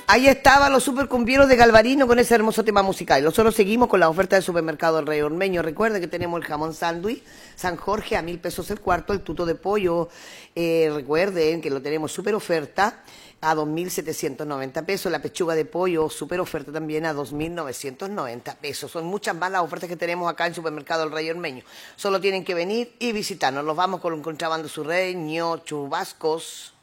Ahí estaban los supercumbieros de Galvarino con ese hermoso tema musical. Nosotros seguimos con la oferta del supermercado El Rey Ormeño. Recuerden que tenemos el jamón sándwich San Jorge a 1.000 pesos el cuarto, el tuto de pollo, recuerden que lo tenemos super oferta a 2.790 pesos, la pechuga de pollo super oferta también a 2.990 pesos. Son muchas más las ofertas que tenemos acá en Supermercado El Rey Ormeño. Solo tienen que venir y visitarnos. Los vamos con un contrabando sureño, chubascos.